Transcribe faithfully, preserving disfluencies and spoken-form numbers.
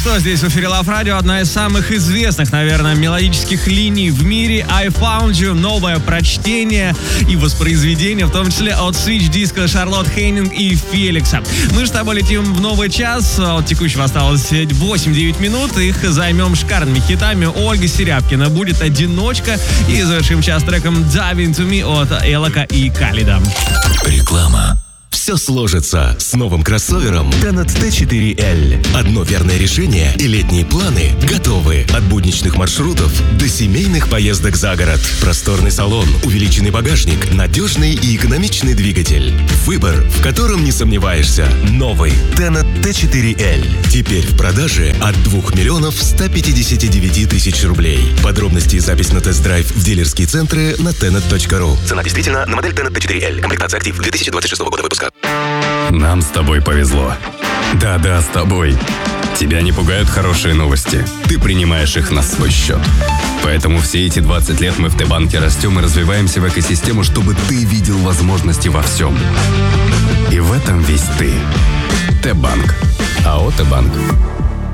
Что здесь в эфире Love Radio? Одна из самых известных, наверное, мелодических линий в мире. I Found You, новое прочтение и воспроизведение, в том числе от Switch Disco, Шарлотт Хейнинг и Феликса. Мы же с тобой летим в новый час. От текущего осталось восемь-девять минут. Их займем шикарными хитами. Ольга Серябкина будет «Одиночка». И завершим час треком Dive Into Me от Элока и Калида. Реклама. Все сложится с новым кроссовером Tenet ти четыре эл. Одно верное решение и летние планы готовы. От будничных маршрутов до семейных поездок за город. Просторный салон, увеличенный багажник, надежный и экономичный двигатель. Выбор, в котором не сомневаешься. Новый Tenet ти четыре эл. Теперь в продаже от двух миллионов ста пятидесяти девяти тысяч рублей. Подробности и запись на тест-драйв в дилерские центры на tenet точка ру. Цена действительно на модель Tenet ти четыре эл. Комплектация «Актив» две тысячи двадцать шестого года выпуска. Нам с тобой повезло. Да-да, с тобой. Тебя не пугают хорошие новости. Ты принимаешь их на свой счет. Поэтому все эти двадцать лет мы в Т-банке растем и развиваемся в экосистему, чтобы ты видел возможности во всем. И в этом весь ты. Т-банк. АО Т-банк.